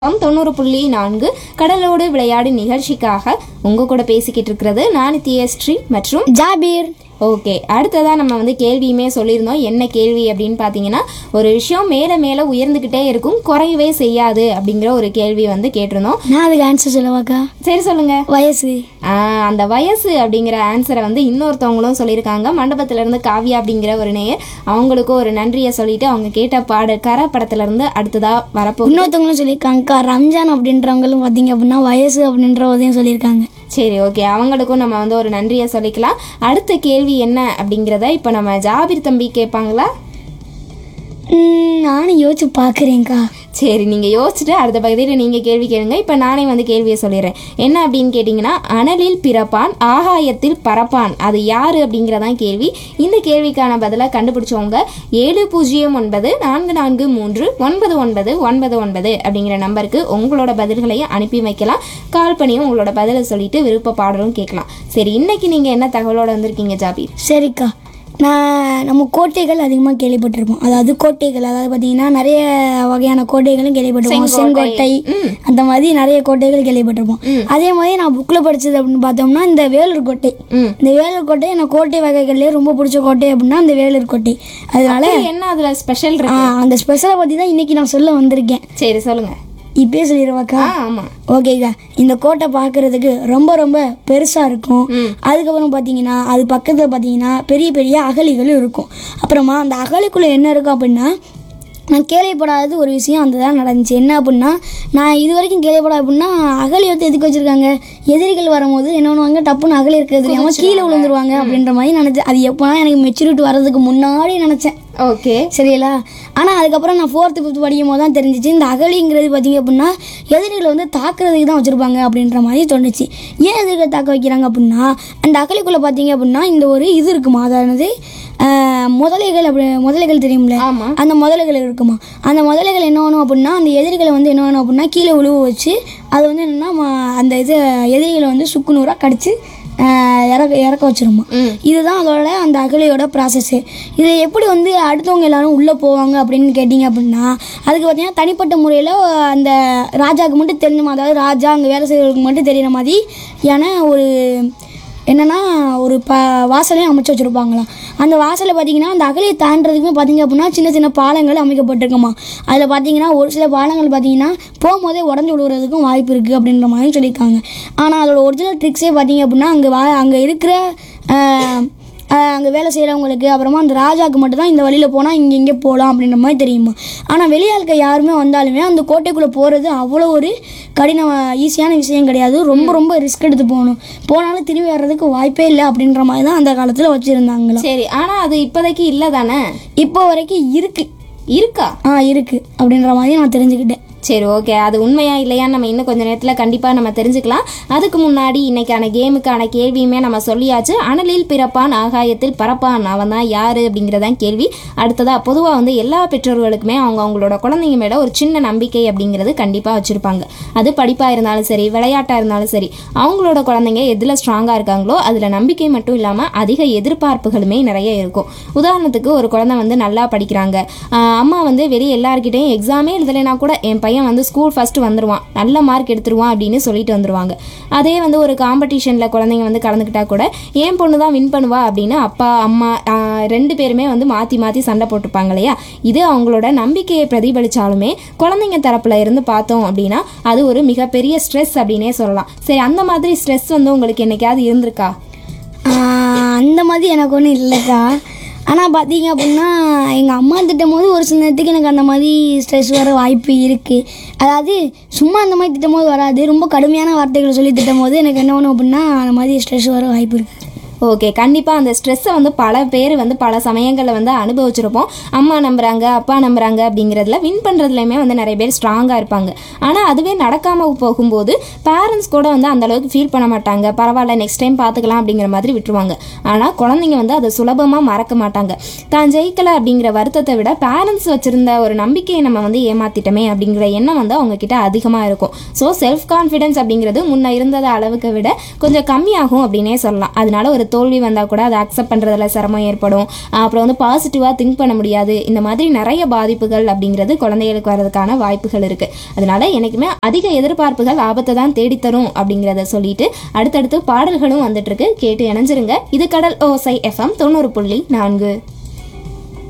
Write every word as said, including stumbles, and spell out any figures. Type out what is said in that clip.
தொண்ணூறு புள்ளி நான்கு கடலோடு விளையாடு நிகழ்ச்சிக்காக உங்க கூட பேசிக்கிட்டு இருக்கிறது நான் தியஸ்ரீ மற்றும் ஜாபீர். ஓகே, அடுத்ததான் நம்ம வந்து கேள்வியுமே சொல்லியிருந்தோம். என்ன கேள்வி அப்படின்னு பார்த்தீங்கன்னா, ஒரு விஷயம் மேலே மேலே உயர்ந்துக்கிட்டே இருக்கும், குறையவே செய்யாது அப்படிங்கிற ஒரு கேள்வி வந்து கேட்டிருந்தோம். நான் அதுக்கு ஆன்சர் சொல்லவாக்கா? சரி சொல்லுங்க. வயசு. ஆஹ் அந்த வயசு அப்படிங்கிற ஆன்சரை வந்து இன்னொருத்தவங்களும் சொல்லியிருக்காங்க. மண்டபத்துல இருந்து காவியா அப்படிங்கிற ஒரு நேயர், அவங்களுக்கும் ஒரு நன்றியை சொல்லிட்டு அவங்க கேட்ட பாடு கர படத்துல இருந்து அடுத்ததா வரப்போ இன்னொருத்தவங்களும் சொல்லியிருக்காங்கக்கா. ரம்ஜான் அப்படின்றவங்களும் பார்த்தீங்க அப்படின்னா வயசு அப்படின்றதையும் சொல்லியிருக்காங்க. சரி, ஓகே, அவங்களுக்கும் நம்ம வந்து ஒரு நன்றியை சொல்லிக்கலாம். அடுத்த கேள்வி என்ன அப்படிங்கிறத இப்போ நம்ம ஜாபீர் தம்பி கேட்பாங்களா? நானும் யோசிச்சு பார்க்குறேங்க்கா. சரி, நீங்கள் யோசிச்சுட்டு அடுத்த பகுதியில் நீங்கள் கேள்வி கேளுங்க. இப்போ நானே வந்து கேள்வியை சொல்லிடுறேன். என்ன அப்படின்னு கேட்டிங்கன்னா, அனலில் பிறப்பான் ஆகாயத்தில் பறப்பான், அது யார் அப்படிங்கிறதான் கேள்வி. இந்த கேள்விக்கான பதிலை கண்டுபிடிச்சவங்க ஏழு பூஜ்ஜியம் ஒன்பது நான்கு நான்கு மூன்று ஒன்பது ஒன்பது ஒன்பது ஒன்பது அப்படிங்கிற நம்பருக்கு உங்களோட பதில்களையும் அனுப்பி வைக்கலாம். கால் பண்ணியும் உங்களோட பதிலை சொல்லிட்டு விருப்ப பாடலும் கேட்கலாம். சரி, இன்னைக்கு நீங்கள் என்ன தகவலோட வந்திருக்கீங்க ஜாபீர்? சரிக்கா, நான் நம்ம கோட்டைகள் அதிகமாக கேள்விப்பட்டிருப்போம். அதாவது கோட்டைகள், அதாவது பார்த்தீங்கன்னா நிறைய வகையான கோட்டைகளும் கேள்விப்பட்டிருப்போம். செங்கோட்டை, அந்த மாதிரி நிறைய கோட்டைகள் கேள்விப்பட்டிருப்போம். அதே மாதிரி நான் புக்கில் படித்தது அப்படின்னு பார்த்தோம்னா இந்த வேலூர் கோட்டை. இந்த வேலூர் கோட்டை எனக்கு கோட்டை வகைகள்லேயே ரொம்ப பிடிச்ச கோட்டை அப்படின்னா அந்த வேலூர் கோட்டை. அதனால என்ன அதில் ஸ்பெஷல்? அந்த ஸ்பெஷலை பற்றி தான் இன்னைக்கு நான் சொல்ல வந்திருக்கேன். சரி சொல்லுங்க. இப்பயே சொல்லிடுவாக்கா? ஆமாம், ஓகேக்கா. இந்த கோட்டை பார்க்கறதுக்கு ரொம்ப ரொம்ப பெருசாக இருக்கும். அதுக்கப்புறம் பார்த்தீங்கன்னா அது பக்கத்தில் பார்த்தீங்கன்னா பெரிய பெரிய அகழிகளும் இருக்கும். அப்புறமா அந்த அகழிக்குள்ளே என்ன இருக்கும் அப்படின்னா, நான் கேள்விப்படாதது ஒரு விஷயம் அந்த தான் நடந்துச்சு. என்ன அப்படின்னா, நான் இது வரைக்கும் கேள்விப்படாது அப்படின்னா அகழி வந்து எதுக்கு வச்சுருக்காங்க, எதிரிகள் வரும்போது என்ன பண்ணுவாங்க, டப்புன்னு அகழி இருக்கிறது தெரியாமல் கீழே விழுந்துருவாங்க அப்படின்ற மாதிரி நினச்சேன். அது எப்போனா எனக்கு மெச்சூரிட்டி வர்றதுக்கு முன்னாடி நினச்சேன். ஓகே, சரிங்களா? ஆனால் அதுக்கப்புறம் நான் ஃபோர்த்து ஃபிஃப்த் படிக்கும் போது தான் தெரிஞ்சிச்சு, இந்த அகழிங்கிறது பார்த்தீங்க அப்படின்னா எதிரிகளை வந்து தாக்குறதுக்கு தான் வச்சுருப்பாங்க அப்படின்ற மாதிரி தோணுச்சு. ஏன் எதிரிகளை தாக்க வைக்கிறாங்க அப்படின்னா, அந்த அகழிக்குள்ளே பார்த்தீங்க அப்படின்னா இந்த ஒரு இது இருக்குமா, அதாவது முதலைகள். அப்படி முதலைகள் தெரியும்ல, அந்த முதலைகள் இருக்குமா. அந்த முதலைகள் என்ன வேணும் அப்படின்னா அந்த எதிரிகளை வந்து என்ன வேணும் அப்படின்னா கீழே விழுவ வச்சு அது வந்து என்னென்னா அந்த இது எதிரிகளை வந்து சுக்கு நூறாக கடிச்சு இறக்க இறக்க வச்சிருமா. இதுதான் அதோட அந்த அகழியோட ப்ராசஸ்ஸு. இதை எப்படி வந்து அடுத்தவங்க எல்லாரும் உள்ளே போவாங்க அப்படின்னு கேட்டிங்க அப்படின்னா, அதுக்கு பார்த்தீங்கன்னா தனிப்பட்ட முறையில் அந்த ராஜாவுக்கு மட்டும் தெரிஞ்சுமா, அதாவது ராஜா அங்கே வேலை செய்கிறவங்களுக்கு மட்டும் தெரிகிற மாதிரி ஏன்னா ஒரு என்னென்னா ஒரு ப வாசலையும் அமைச்சு வச்சுருப்பாங்களாம். அந்த வாசலை பார்த்திங்கன்னா அந்த அகலியை தாண்டதுக்குமே பார்த்திங்க அப்படின்னா சின்ன சின்ன பாலங்கள் அமைக்கப்பட்டிருக்குமா. அதில் பார்த்திங்கன்னா ஒரு சில பாலங்கள் பார்த்திங்கன்னா போகும்போதே உடஞ்சி விழுகிறதுக்கும் வாய்ப்பு இருக்குது அப்படின்ற மாதிரி சொல்லியிருக்காங்க. ஆனால் அதோட ஒரிஜினல் ட்ரிக்ஸே பார்த்திங்க அப்படின்னா அங்கே வா அங்கே இருக்கிற அங்கே வேலை செய்கிறவங்களுக்கு அப்புறமா அந்த ராஜாவுக்கு மட்டும்தான் இந்த வழியில் போனால் இங்கே இங்கே போகலாம் அப்படின்ற மாதிரி தெரியுமா. ஆனால் வெளியாளுக்கு யாருமே வந்தாலுமே அந்த கோட்டைக்குள்ளே போகிறது அவ்வளோ ஒரு கடின ஈஸியான விஷயம் கிடையாது. ரொம்ப ரொம்ப ரிஸ்க் எடுத்து போகணும். போனாலும் திரும்பி வர்றதுக்கு வாய்ப்பே இல்லை அப்படின்ற மாதிரி தான் அந்த காலத்தில் வச்சுருந்தாங்களா. சரி, ஆனால் அது இப்போதைக்கு இல்லை தானே? இப்போ வரைக்கும் இருக்கு இருக்கா? ஆ இருக்குது அப்படின்ற மாதிரி நான் தெரிஞ்சுக்கிட்டேன். சரி, ஓகே, அது உண்மையா இல்லையான்னு நம்ம இன்னும் கொஞ்சம் நேரத்தில் கண்டிப்பாக நம்ம தெரிஞ்சுக்கலாம். அதுக்கு முன்னாடி இன்னைக்கான கேமுக்கான கேள்வியுமே நம்ம சொல்லியாச்சு. அனலில் பிறப்பான் ஆகாயத்தில் பறப்பான், அவன் தான் யார் அப்படிங்கிறதான் கேள்வி. அடுத்ததாக பொதுவாக வந்து எல்லா பெற்றோர்களுக்குமே அவங்க அவங்களோட குழந்தைங்க மேலே ஒரு சின்ன நம்பிக்கை அப்படிங்கிறது கண்டிப்பாக வச்சுருப்பாங்க. அது படிப்பாக இருந்தாலும் சரி, விளையாட்டாக இருந்தாலும் சரி, அவங்களோட குழந்தைங்க எதில் ஸ்ட்ராங்காக இருக்காங்களோ அதில் நம்பிக்கை மட்டும் இல்லாமல் அதிக எதிர்பார்ப்புகளுமே நிறைய இருக்கும். உதாரணத்துக்கு ஒரு குழந்தை வந்து நல்லா படிக்கிறாங்க, அம்மா வந்து வெளியே எல்லாருக்கிட்டையும் எக்ஸாமே எழுதலைனா கூட என் பையன் வந்து ஸ்கூல் ஃபஸ்ட்டு வந்துடுவான், நல்ல மார்க் எடுத்துருவான் அப்படின்னு சொல்லிட்டு வந்துடுவாங்க. அதே வந்து ஒரு காம்படிஷனில் குழந்தைங்க வந்து கலந்துக்கிட்டா கூட என் பொண்ணு தான் வின் பண்ணுவா அப்படின்னு அப்பா அம்மா ரெண்டு பேருமே வந்து மாற்றி மாற்றி சண்டை போட்டுப்பாங்க இல்லையா. இது அவங்களோட நம்பிக்கையை பிரதிபலித்தாலுமே குழந்தைங்க தரப்பில் இருந்து பார்த்தோம் அப்படின்னா அது ஒரு மிகப்பெரிய ஸ்ட்ரெஸ் அப்படின்னே சொல்லலாம். சரி, அந்த மாதிரி ஸ்ட்ரெஸ் வந்து உங்களுக்கு என்னைக்காவது இருந்திருக்கா? அந்த மாதிரி எனக்கு ஒன்றும் இல்லைக்கா. ஆனால் பார்த்தீங்க அப்படின்னா எங்கள் அம்மா திட்டும் போது ஒரு சில நேரத்துக்கு எனக்கு அந்த மாதிரி ஸ்ட்ரெஸ் வர வாய்ப்பு இருக்குது. அதாவது சும்மா அந்த மாதிரி திட்டும் போது வராது, ரொம்ப கடுமையான வார்த்தைகளை சொல்லி திட்டும் போது எனக்கு என்ன ஒன்று அப்படின்னா அந்த மாதிரி ஸ்ட்ரெஸ் வர வாய்ப்பு இருக்குது. ஓகே, கண்டிப்பாக அந்த ஸ்ட்ரெஸ்ஸை வந்து பல பேர் வந்து பல சமயங்களில் வந்து அனுபவிச்சிருப்போம். அம்மா நம்புகிறாங்க, அப்பா நம்புகிறாங்க அப்படிங்கிறதுல வின் பண்ணுறதுலையுமே வந்து நிறைய பேர் ஸ்ட்ராங்காக இருப்பாங்க. ஆனால் அதுவே நடக்காமல் போகும்போது பேரண்ட்ஸ் கூட வந்து அந்தளவுக்கு ஃபீல் பண்ண மாட்டாங்க. பரவாயில்ல, நெக்ஸ்ட் டைம் பார்த்துக்கலாம் அப்படிங்கிற மாதிரி விட்டுருவாங்க. ஆனால் குழந்தைங்க வந்து அதை சுலபமாக மறக்க மாட்டாங்க. தான் ஜெயிக்கலை அப்படிங்கிற வருத்தத்தை விட பேரண்ட்ஸ் வச்சுருந்த ஒரு நம்பிக்கையை நம்ம வந்து ஏமாற்றிட்டோமே அப்படிங்கிற எண்ணம் வந்து அவங்கக்கிட்ட அதிகமாக இருக்கும். ஸோ செல்ஃப் கான்ஃபிடென்ஸ் அப்படிங்கிறது முன்ன இருந்தத அளவுக்கு விட கொஞ்சம் கம்மியாகும் அப்படின்னே சொல்லலாம். அதனால ஒரு தோல்வி வந்தால் கூட அதை அக்செப்ட் பண்ணுறதுல சிரமம் ஏற்படும். அப்புறம் வந்து பாசிட்டிவாக திங்க் பண்ண முடியாது. இந்த மாதிரி நிறைய பாதிப்புகள் அப்படிங்கிறது குழந்தைகளுக்கு வர்றதுக்கான வாய்ப்புகள் இருக்குது. அதனால எனக்குமே அதிக எதிர்பார்ப்புகள் ஆபத்தை தான் தேடித்தரும் அப்படிங்கிறத சொல்லிட்டு அடுத்தடுத்து பாடல்களும் வந்துட்டு இருக்கு. கேட்டு இணைஞ்சிருங்க. இது கடல் ஓசை எஃப்எம் தொண்ணூறு புள்ளி நான்கு.